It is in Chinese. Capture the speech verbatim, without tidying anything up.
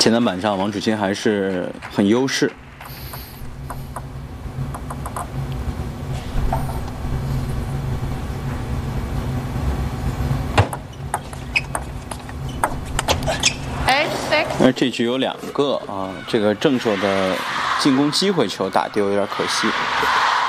前单板上王楚钦还是很优势。而这局有两个啊，这个正手的进攻机会球打丢，有点可惜。